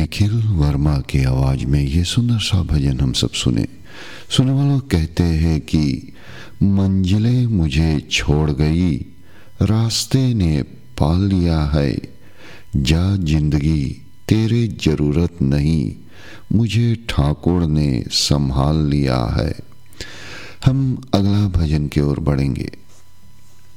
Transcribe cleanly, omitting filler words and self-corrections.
निखिल वर्मा की आवाज़ में ये सुंदर सा भजन हम सब सुने। सुनने वालों कहते हैं कि मंजिलें मुझे छोड़ गई, रास्ते ने पाल लिया है, जा जिंदगी तेरे ज़रूरत नहीं, मुझे ठाकुर ने संभाल लिया है। हम अगला भजन की ओर बढ़ेंगे।